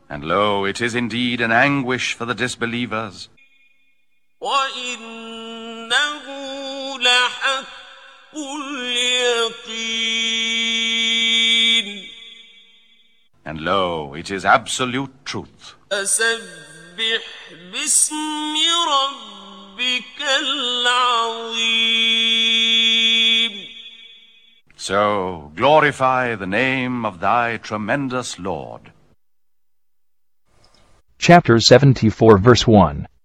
And lo, it is indeed an anguish for the disbelievers. وَإِنَّهُ لَحَقُّ الْيَقِينِ. And lo, it is absolute truth. فَسَبِّحْ بِاسْمِ رَبِّكَ الْعَظِيمِ. So glorify the name of thy tremendous Lord. Chapter 74 verse 1.